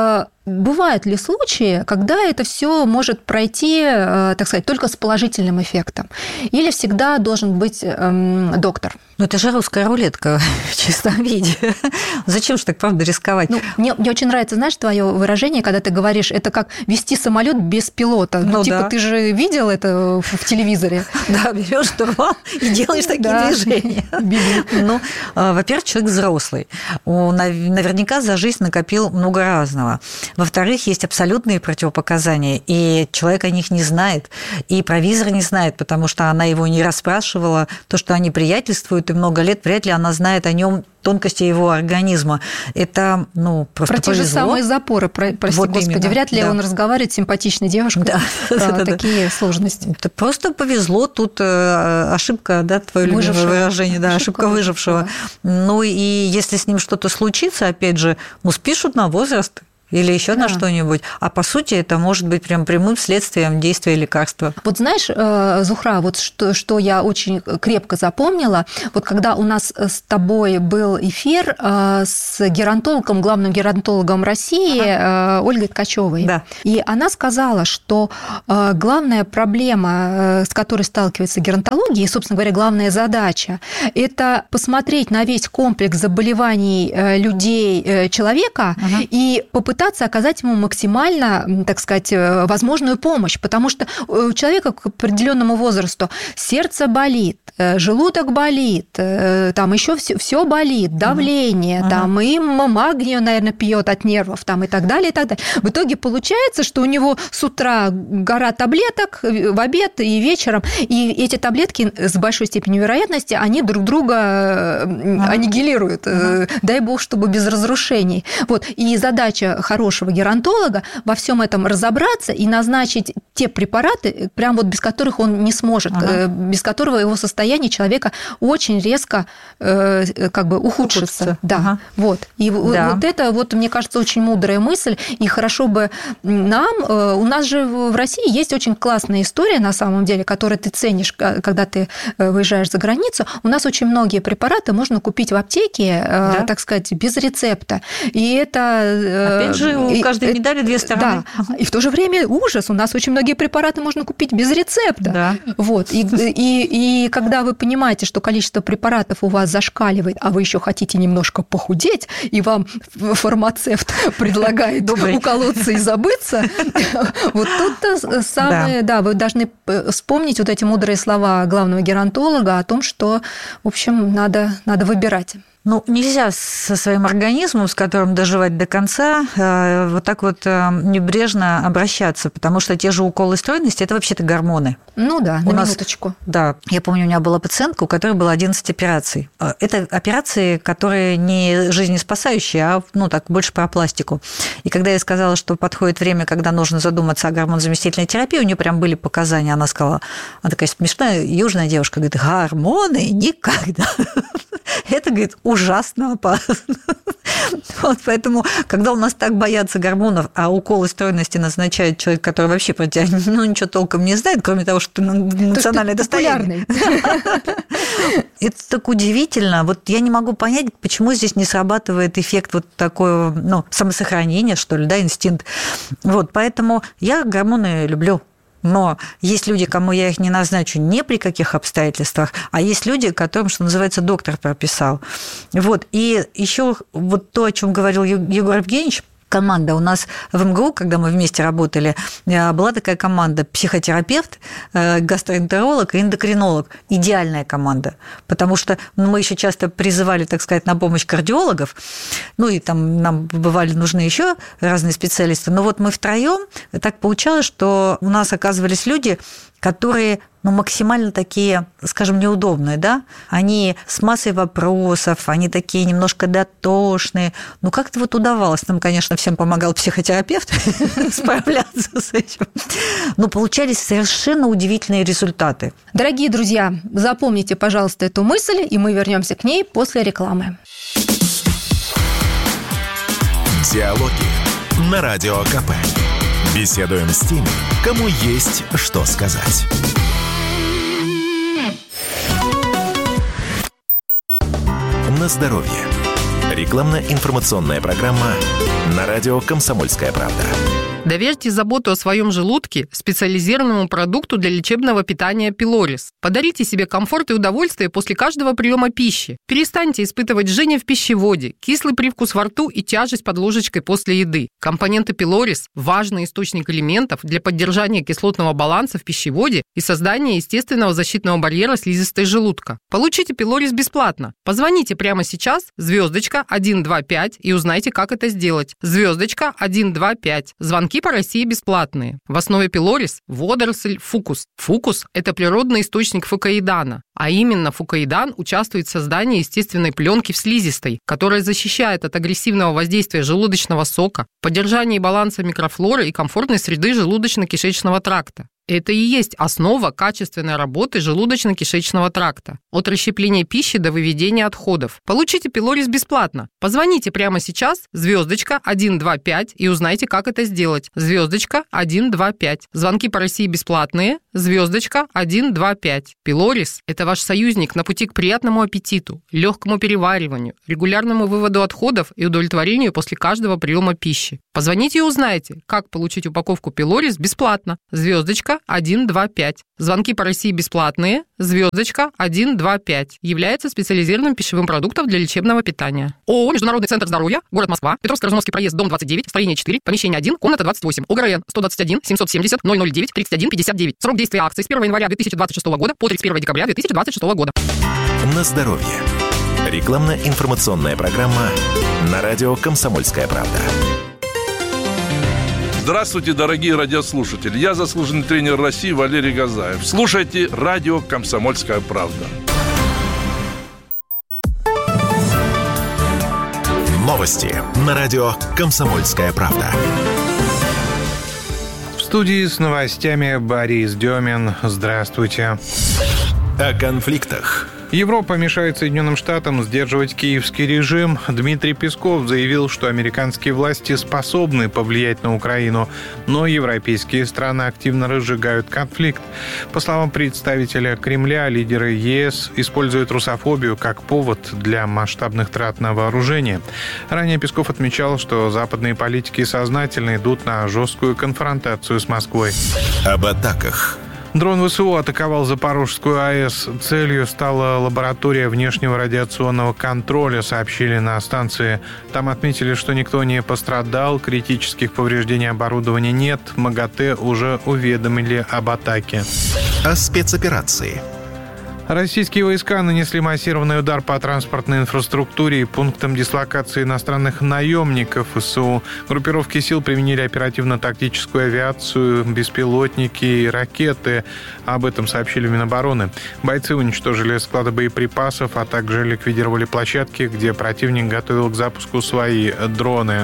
бывают ли случаи, когда это все может пройти, так сказать, только с положительным эффектом? Или всегда должен быть доктор? Ну, это же русская рулетка в чистом виде. Зачем же так, правда, рисковать? Ну, мне очень нравится, знаешь, твое выражение, когда ты говоришь, это как вести самолет без пилота. Ну, типа, ты же видел это в телевизоре? Да, берешь штурвал и делаешь такие движения. Ну, во-первых, человек взрослый. Он наверняка за жизнь накопил много разного. Во-вторых, есть абсолютные противопоказания, и человек о них не знает, и провизор не знает, потому что она его не расспрашивала. То, что они приятельствуют и много лет, вряд ли она знает о нем тонкости его организма. Это, просто про те же самые запоры, прости вот господи, именно. Вряд ли он разговаривает с симпатичной девушкой про такие сложности. Это просто повезло, тут ошибка, да, твое любимое выражение, да, ошибка выжившего. Ну, и если с ним что-то случится, опять же, спишут на возраст, или еще на что-нибудь. А по сути это может быть прям прямым следствием действия лекарства. Вот знаешь, Зухра, вот что я очень крепко запомнила, вот когда у нас с тобой был эфир с геронтологом, главным геронтологом России Ольгой Ткачевой. Да. И она сказала, что главная проблема, с которой сталкивается геронтология, и, собственно говоря, главная задача, это посмотреть на весь комплекс заболеваний людей, человека, и попытаться оказать ему максимально, так сказать, возможную помощь, потому что у человека к определенному возрасту сердце болит, желудок болит, там еще все болит, давление, там и магнию, наверное, пьет от нервов, там и так далее, и так далее. В итоге получается, что у него с утра гора таблеток, в обед и вечером, и эти таблетки с большой степенью вероятности, они друг друга аннигилируют. Дай бог, чтобы без разрушений. Вот. И задача хорошего геронтолога во всем этом разобраться и назначить те препараты, прям вот без которых он не сможет, без которого его состояние человека очень резко как бы ухудшится. Да. Вот. И вот это, вот, мне кажется, очень мудрая мысль, и хорошо бы нам, у нас же в России есть очень классная история, на самом деле, которую ты ценишь, когда ты выезжаешь за границу. У нас очень многие препараты можно купить в аптеке, так сказать, без рецепта. И это... Опять же, у каждой медали две стороны. Да. И в то же время ужас. У нас очень многие препараты можно купить без рецепта. Да. Вот. И когда вы понимаете, что количество препаратов у вас зашкаливает, а вы еще хотите немножко похудеть, и вам фармацевт предлагает уколоться и забыться, вот тут самое... Да, вы должны вспомнить вот эти мудрые слова главного геронтолога о том, что, в общем, надо выбирать. Ну, нельзя со своим организмом, с которым доживать до конца, вот так вот небрежно обращаться, потому что те же уколы стройности – это вообще-то гормоны. Ну да, на минуточку. Да, я помню, у меня была пациентка, у которой было 11 операций. Это операции, которые не жизнеспасающие, а так больше про пластику. И когда я сказала, что подходит время, когда нужно задуматься о гормонозаместительной терапии, у нее прям были показания, она сказала, она такая смешная южная девушка, говорит, гормоны никогда. Это, говорит, ужасно опасно. Вот поэтому, когда у нас так боятся гормонов, а уколы стройности назначает человек, который вообще про тебя ничего толком не знает, кроме того, что ты национальное достояние. Это так удивительно. Вот я не могу понять, почему здесь не срабатывает эффект вот такого, самосохранения, что ли, да, инстинкт. Вот, поэтому я гормоны люблю. Но есть люди, кому я их не назначу ни при каких обстоятельствах, а есть люди, которым, что называется, доктор прописал. Вот. И еще вот то, о чем говорил Егор Евгеньевич, команда. У нас в МГУ, когда мы вместе работали, была такая команда: психотерапевт, гастроэнтеролог и эндокринолог. Идеальная команда, потому что мы еще часто призывали, так сказать, на помощь кардиологов, и там нам бывали нужны еще разные специалисты. Но вот мы втроем, так получалось, что у нас оказывались люди, которые максимально такие, скажем, неудобные, да? Они с массой вопросов, они такие немножко дотошные. Как-то вот удавалось. Нам, конечно, всем помогал психотерапевт справляться с этим. Но получались совершенно удивительные результаты. Дорогие друзья, запомните, пожалуйста, эту мысль, и мы вернемся к ней после рекламы. Диалоги на Радио КП. Беседуем с теми, кому есть что сказать. На здоровье. Рекламно-информационная программа на радио «Комсомольская правда». Доверьте заботу о своем желудке специализированному продукту для лечебного питания «Пилорис». Подарите себе комфорт и удовольствие после каждого приема пищи. Перестаньте испытывать жжение в пищеводе, кислый привкус во рту и тяжесть под ложечкой после еды. Компоненты «Пилорис» – важный источник элементов для поддержания кислотного баланса в пищеводе и создания естественного защитного барьера слизистой желудка. Получите «Пилорис» бесплатно. Позвоните прямо сейчас *125 и узнайте, как это сделать. *125. Звонки по России бесплатные. В основе «Пилорис» – водоросль фукус. Фукус – это природный источник фукоидана, а именно фукоидан участвует в создании естественной пленки в слизистой, которая защищает от агрессивного воздействия желудочного сока, поддержании баланса микрофлоры и комфортной среды желудочно-кишечного тракта. Это и есть основа качественной работы желудочно-кишечного тракта. От расщепления пищи до выведения отходов. Получите «Пилорис» бесплатно. Позвоните прямо сейчас *125 и узнайте, как это сделать. *125. Звонки по России бесплатные. *125. «Пилорис» – это ваш союзник на пути к приятному аппетиту, легкому перевариванию, регулярному выводу отходов и удовлетворению после каждого приема пищи. Позвоните и узнайте, как получить упаковку «Пилорис» бесплатно. *125. Звонки по России бесплатные. *125. Является специализированным пищевым продуктом для лечебного питания. ООО «Международный центр здоровья», город Москва, Петровско-Разумовский проезд, дом 29, строение 4, помещение 1, комната 28, ОГРН 121 770 009 31 59. Срок действия акции с 1 января 2026 года по 31 декабря 2026 года. На здоровье. Рекламно-информационная программа на радио «Комсомольская правда». Здравствуйте, дорогие радиослушатели. Я заслуженный тренер России Валерий Газаев. Слушайте радио «Комсомольская правда». Новости на радио «Комсомольская правда». В студии с новостями Борис Демин. Здравствуйте. О конфликтах. Европа мешает Соединенным Штатам сдерживать киевский режим. Дмитрий Песков заявил, что американские власти способны повлиять на Украину, но европейские страны активно разжигают конфликт. По словам представителя Кремля, лидеры ЕС используют русофобию как повод для масштабных трат на вооружение. Ранее Песков отмечал, что западные политики сознательно идут на жесткую конфронтацию с Москвой. Об атаках. Дрон ВСУ атаковал Запорожскую АЭС. Целью стала лаборатория внешнего радиационного контроля, сообщили на станции. Там отметили, что никто не пострадал, критических повреждений оборудования нет. МАГАТЭ уже уведомили об атаке. О спецоперации. Российские войска нанесли массированный удар по транспортной инфраструктуре и пунктам дислокации иностранных наемников ВСУ. Группировки сил применили оперативно-тактическую авиацию, беспилотники и ракеты. Об этом сообщили в Минобороны. Бойцы уничтожили склады боеприпасов, а также ликвидировали площадки, где противник готовил к запуску свои дроны.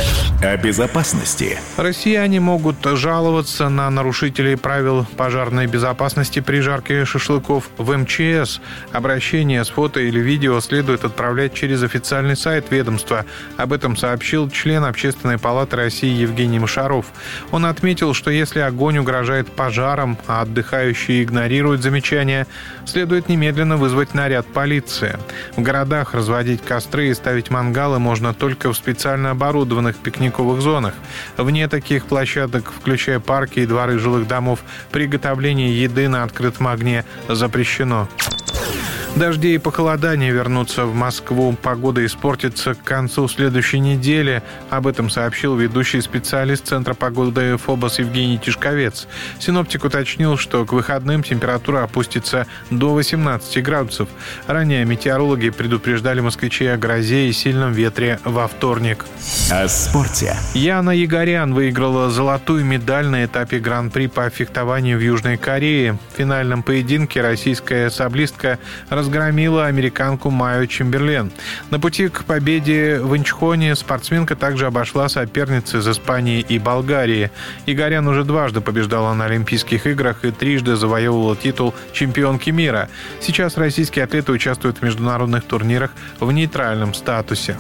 О безопасности. Россияне могут жаловаться на нарушителей правил пожарной безопасности при жарке шашлыков в МЧС. Обращение с фото или видео следует отправлять через официальный сайт ведомства. Об этом сообщил член Общественной палаты России Евгений Мошаров. Он отметил, что если огонь угрожает пожаром, а отдыхающие игнорируют замечания, следует немедленно вызвать наряд полиции. В городах разводить костры и ставить мангалы можно только в специально оборудованных пикниковых зонах. Вне таких площадок, включая парки и дворы жилых домов, приготовление еды на открытом огне запрещено. Дожди и похолодания вернутся в Москву. Погода испортится к концу следующей недели. Об этом сообщил ведущий специалист Центра погоды ФОБОС Евгений Тишковец. Синоптик уточнил, что к выходным температура опустится до 18 градусов. Ранее метеорологи предупреждали москвичей о грозе и сильном ветре во вторник. О спорте. Яна Егорян выиграла золотую медаль на этапе Гран-при по фехтованию в Южной Корее. В финальном поединке российская саблистка разгромила американку Майю Чемберлен. На пути к победе в Инчхоне спортсменка также обошла соперниц из Испании и Болгарии. Егорян уже дважды побеждала на Олимпийских играх и трижды завоевывала титул чемпионки мира. Сейчас российские атлеты участвуют в международных турнирах в нейтральном статусе.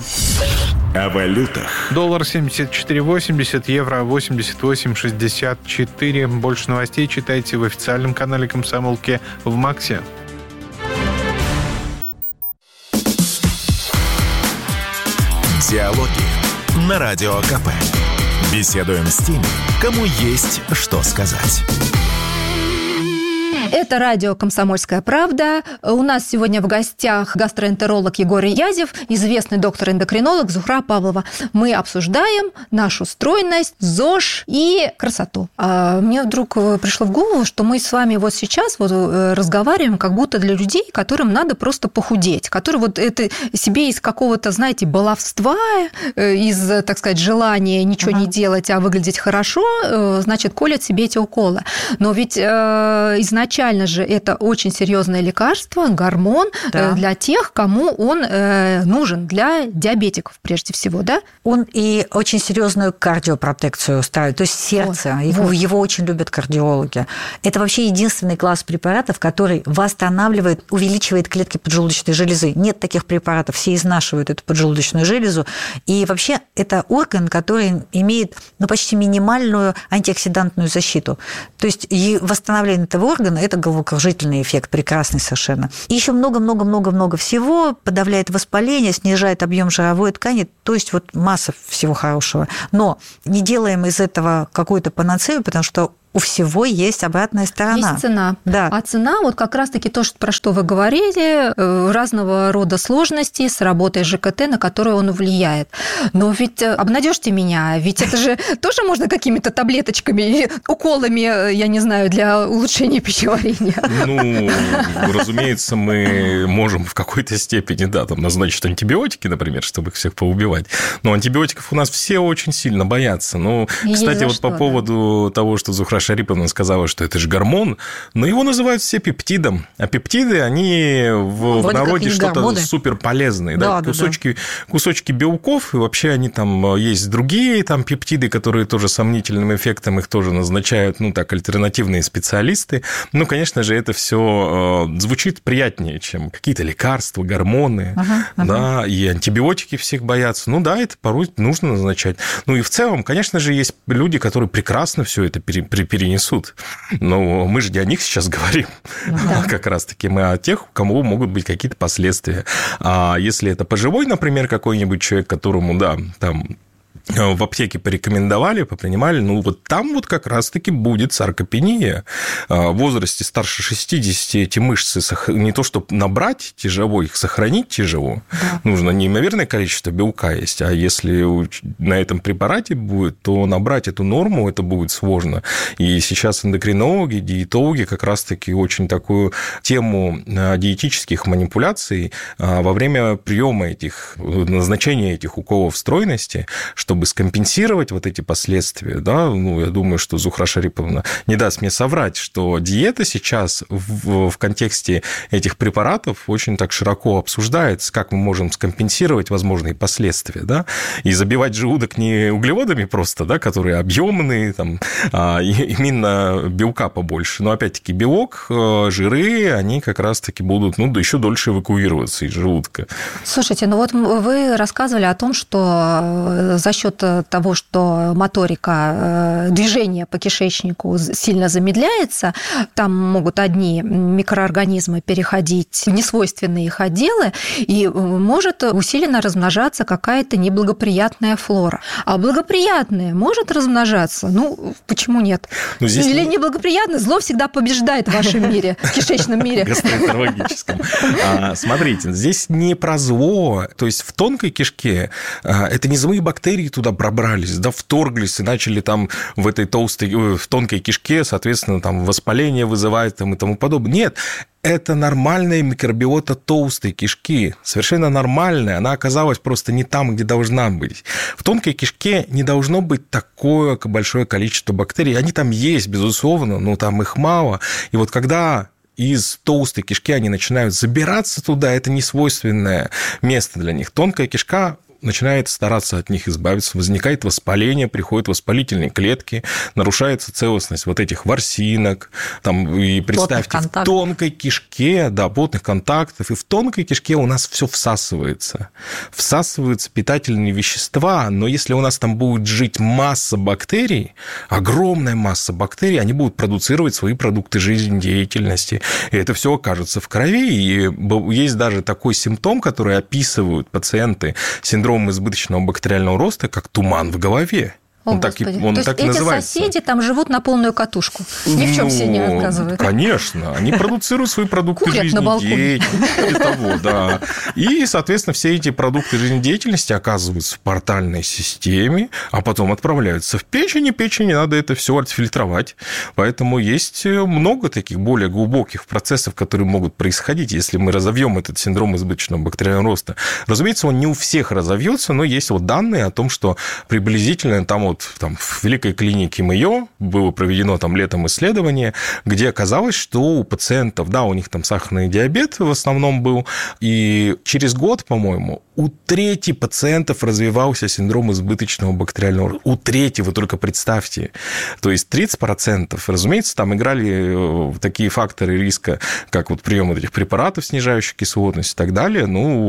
О валютах. Доллар 74.80, евро 88.64. Больше новостей читайте в официальном канале «Комсомолки» в Максе. Диалоги на Радио КП. Беседуем с теми, кому есть что сказать. Это радио «Комсомольская правда». У нас сегодня в гостях гастроэнтеролог Егор Язев, известный доктор-эндокринолог Зухра Павлова. Мы обсуждаем нашу стройность, ЗОЖ и красоту. А мне вдруг пришло в голову, что мы с вами вот сейчас разговариваем как будто для людей, которым надо просто похудеть, которые вот это себе из какого-то, знаете, баловства, из, так сказать, желания ничего не делать, а выглядеть хорошо, значит, колят себе эти уколы. Но ведь изначально же это очень серьезное лекарство, гормон для тех, кому он нужен, для диабетиков прежде всего, да? Он и очень серьезную кардиопротекцию ставит, то есть сердце. Его очень любят кардиологи. Это вообще единственный класс препаратов, который восстанавливает, увеличивает клетки поджелудочной железы. Нет таких препаратов, все изнашивают эту поджелудочную железу. И вообще это орган, который имеет почти минимальную антиоксидантную защиту. То есть и восстановление этого органа – это головокружительный эффект, прекрасный совершенно. И еще много-много-много-много всего, подавляет воспаление, снижает объем жировой ткани, то есть вот масса всего хорошего. Но не делаем из этого какую-то панацею, потому что у всего есть обратная сторона. Есть цена. Да. А цена, вот как раз-таки то, про что вы говорили, разного рода сложности с работой ЖКТ, на которую он влияет. Но ведь обнадежьте меня, ведь это же тоже можно какими-то таблеточками, уколами, я не знаю, для улучшения пищеварения. Разумеется, мы можем в какой-то степени, там назначить антибиотики, например, чтобы их всех поубивать. Но антибиотиков у нас все очень сильно боятся. Кстати, вот по поводу того, что Зухра Шариповна сказала, что это же гормон, но его называют все пептидом. А пептиды, они в народе что-то суперполезные. Кусочки белков, и вообще они там есть другие там пептиды, которые тоже сомнительным эффектом, их тоже назначают, альтернативные специалисты. Конечно же, это все звучит приятнее, чем какие-то лекарства, гормоны, и антибиотики всех боятся. Это порой нужно назначать. И в целом, конечно же, есть люди, которые прекрасно все это перенесут. Но мы же не о них сейчас говорим. Как раз-таки мы о тех, у кого могут быть какие-то последствия. А если это пожилой, например, какой-нибудь человек, которому, в аптеке порекомендовали, попринимали, там как раз-таки будет саркопения. В возрасте старше 60 эти мышцы не то, чтобы набрать тяжело, их сохранить тяжело. Нужно неимоверное количество белка есть, а если на этом препарате будет, то набрать эту норму это будет сложно. И сейчас эндокринологи, диетологи как раз-таки очень такую тему диетических манипуляций во время приема назначения этих уколов стройности, чтобы скомпенсировать вот эти последствия, я думаю, что Зухра Шариповна не даст мне соврать, что диета сейчас в контексте этих препаратов очень так широко обсуждается, как мы можем скомпенсировать возможные последствия, и забивать желудок не углеводами просто, которые объемные, а именно белка побольше. Но опять-таки белок, жиры, они как раз-таки будут, еще дольше эвакуироваться из желудка. Слушайте, вы рассказывали о том, что за счет того, что моторика, движение по кишечнику сильно замедляется, там могут одни микроорганизмы переходить в несвойственные их отделы, и может усиленно размножаться какая-то неблагоприятная флора. А благоприятная может размножаться? Почему нет? Или неблагоприятное? Зло всегда побеждает в вашем мире, в кишечном мире. Гастроэнтерологическом. Смотрите, здесь не про зло, то есть в тонкой кишке это не злые бактерии туда пробрались, вторглись и начали там в тонкой кишке, соответственно, воспаление вызывает и тому подобное. Нет, это нормальная микробиота толстой кишки, совершенно нормальная, она оказалась просто не там, где должна быть. В тонкой кишке не должно быть такое большое количество бактерий, они там есть, безусловно, но там их мало. И вот когда из толстой кишки они начинают забираться туда, это не свойственное место для них. Тонкая кишка начинает стараться от них избавиться, возникает воспаление, приходят воспалительные клетки, нарушается целостность вот этих ворсинок, и представьте, в тонкой кишке, плотных контактов, и в тонкой кишке у нас все всасываются питательные вещества, но если у нас там будет жить масса бактерий, огромная масса бактерий, они будут продуцировать свои продукты жизнедеятельности, и это все окажется в крови, и есть даже такой симптом, который описывают пациенты, синдром синдром избыточного бактериального роста как туман в голове. Он так и эти называется. Соседи там живут на полную катушку. Ни в чем себе не отказывают. Конечно. Они продуцируют свои продукты жизнедеятельности. И, соответственно, все эти продукты жизнедеятельности оказываются в портальной системе, а потом отправляются в печень, и печени надо это все отфильтровать. Поэтому есть много таких более глубоких процессов, которые могут происходить, если мы разовьем этот синдром избыточного бактериального роста. Разумеется, он не у всех разовьется, но есть данные о том, что приблизительно там в Великой клинике Мэйо было проведено летом исследование, где оказалось, что у пациентов, у них там сахарный диабет в основном был, и через год, по-моему, у трети пациентов развивался синдром избыточного бактериального роста. У трети, вы только представьте. То есть 30%, разумеется, там играли такие факторы риска, как прием этих препаратов, снижающих кислотность и так далее.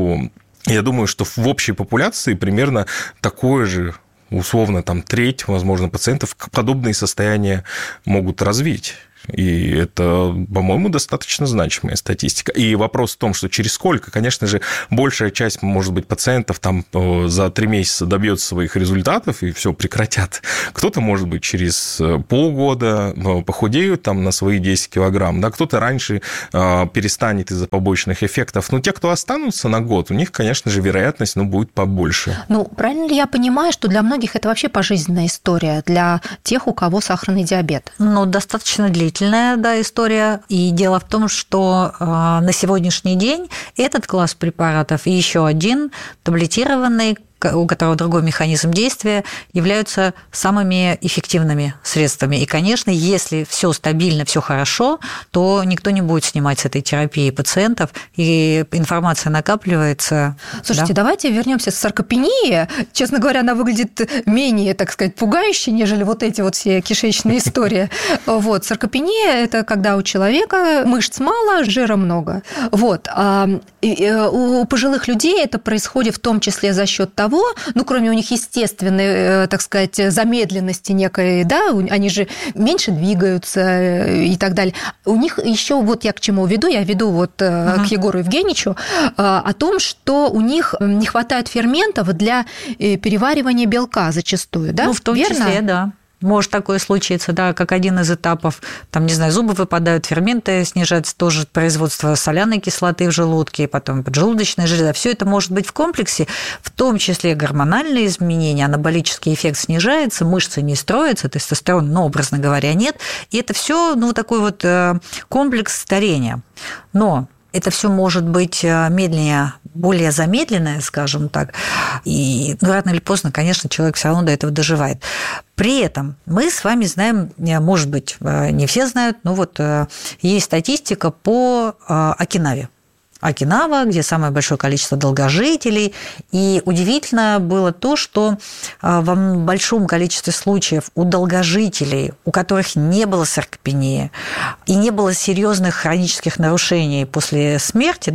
Я думаю, что в общей популяции примерно такое же, условно, треть, возможно, пациентов подобные состояния могут развить. И это, по-моему, достаточно значимая статистика. И вопрос в том, что через сколько, конечно же, большая часть, может быть, пациентов за 3 месяца добьется своих результатов и все прекратят. Кто-то, может быть, через полгода похудеют на свои 10 килограмм, кто-то раньше перестанет из-за побочных эффектов. Но те, кто останутся на год, у них, конечно же, вероятность будет побольше. Правильно ли я понимаю, что для многих это вообще пожизненная история, для тех, у кого сахарный диабет? Достаточно длительная, история. И дело в том, что на сегодняшний день этот класс препаратов и еще один таблетированный, у которого другой механизм действия, являются самыми эффективными средствами. И, конечно, если все стабильно, все хорошо, то никто не будет снимать с этой терапии пациентов, и информация накапливается. Слушайте, давайте вернемся к саркопении. Честно говоря, она выглядит менее, так сказать, пугающей, нежели эти все кишечные истории. Саркопения – это когда у человека мышц мало, жира много. У пожилых людей это происходит в том числе за счет того, кроме у них естественной, так сказать, замедленности некой, они же меньше двигаются и так далее. У них еще, я к чему веду, к Егору Евгеньевичу, о том, что у них не хватает ферментов для переваривания белка зачастую, да? В том числе, да. Может такое случиться, как один из этапов, зубы выпадают, ферменты снижаются, тоже производство соляной кислоты в желудке, потом поджелудочная железа. Все это может быть в комплексе, в том числе гормональные изменения, анаболический эффект снижается, мышцы не строятся, тестостерона, образно говоря, нет. И это все такой комплекс старения. Но это все может быть медленнее, более замедленное, скажем так, и рано или поздно, конечно, человек все равно до этого доживает. При этом мы с вами знаем, может быть, не все знают, но есть статистика по Окинаве. Окинава, где самое большое количество долгожителей. И удивительно было то, что в большом количестве случаев у долгожителей, у которых не было саркопении и не было серьезных хронических нарушений после смерти,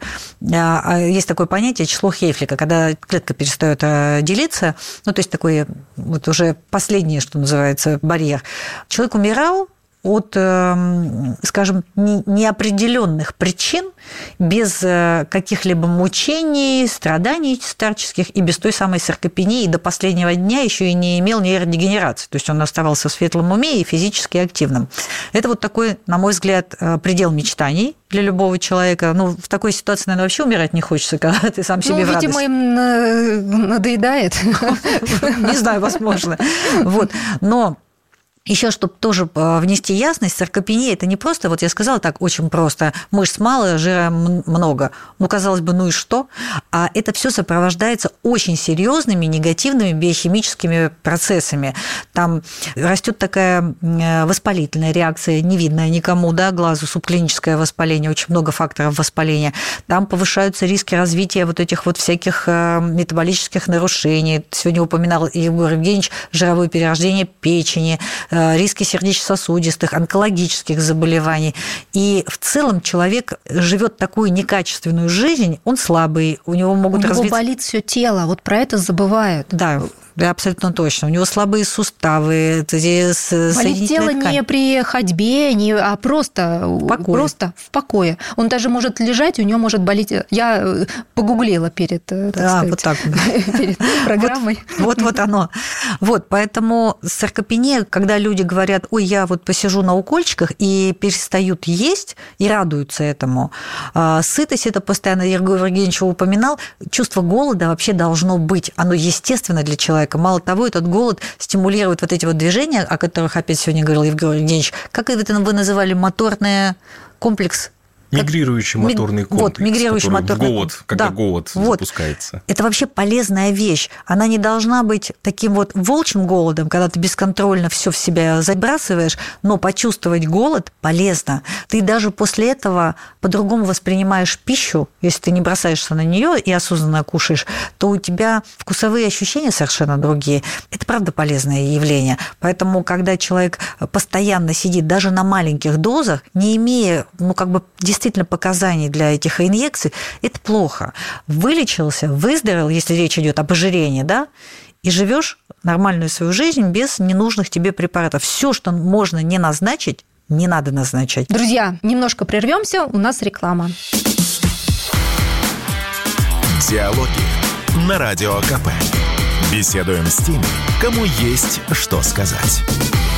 есть такое понятие число Хейфлика, когда клетка перестает делиться, то есть такой уже последний, что называется, барьер. Человек умирал от, скажем, неопределенных причин, без каких-либо мучений, страданий старческих и без той самой саркопении, и до последнего дня еще и не имел нейродегенерации. То есть он оставался в светлом уме и физически активным. Это такой, на мой взгляд, предел мечтаний для любого человека. В такой ситуации, наверное, вообще умирать не хочется, когда ты сам себе в радость. Видимо, им надоедает. Не знаю, возможно. Но еще, чтобы тоже внести ясность, саркопения – это не просто, я сказала так очень просто, мышц мало, жира много. Казалось бы, и что? А это все сопровождается очень серьезными негативными биохимическими процессами. Там растет такая воспалительная реакция, не видная никому, глазу, субклиническое воспаление, очень много факторов воспаления. Там повышаются риски развития этих всяких метаболических нарушений. Сегодня упоминал Егор Евгеньевич жировое перерождение печени, риски сердечно-сосудистых, онкологических заболеваний. И в целом человек живет такую некачественную жизнь, он слабый, у него могут развиться... болит все тело, про это забывают. Да, Да, абсолютно точно. У него слабые суставы. Болит тело не при ходьбе, а просто в покое. Он даже может лежать, у него может болеть. Я погуглила перед, вот так, перед программой. Вот оно. Вот, поэтому саркопения, когда люди говорят, ой, я вот посижу на укольчиках и перестают есть, и радуются этому. Сытость – это постоянно, Егор Евгеньевич упоминал, чувство голода вообще должно быть. Оно естественно для человека. Мало того, этот голод стимулирует вот эти вот движения, о которых опять сегодня говорил Егор Евгеньевич. Как это вы называли? Моторный комплекс? Мигрирующий моторный комплекс, мигрирующий моторный голод, когда голод запускается. Это вообще полезная вещь. Она не должна быть таким вот волчьим голодом, когда ты бесконтрольно все в себя забрасываешь, но почувствовать голод полезно. Ты даже после этого по-другому воспринимаешь пищу, если ты не бросаешься на нее и осознанно кушаешь, то у тебя вкусовые ощущения совершенно другие. Это правда полезное явление. Поэтому, когда человек постоянно сидит даже на маленьких дозах, не имея, действительно показаний для этих инъекций, это плохо. Вылечился, выздоровел, если речь идет об ожирении, да, и живешь нормальную свою жизнь без ненужных тебе препаратов. Все, что можно не назначить, не надо назначать. Друзья, немножко прервемся, у нас реклама. Диалоги на Радио КП. Беседуем с теми, кому есть что сказать.